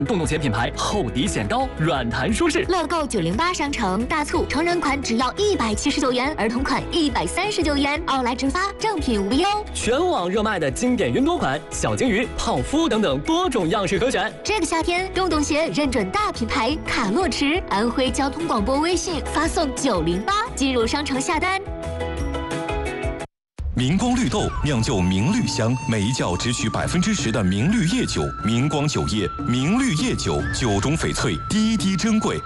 洞洞鞋品牌厚底显高，软弹舒适。 乐购908商城大促，成人款只要179元，儿童款139元，奥莱直发，正品无忧。 全网热卖的经典云朵款、小金鱼、泡芙等等多种样式可选。 这个夏天，洞洞鞋认准大品牌卡洛驰，安徽交通广播微信发送908，进入商城下单。 明光绿豆酿就明绿香，每一窖只取10%的明绿叶酒。明光酒业明绿叶酒，酒中翡翠，滴滴珍贵。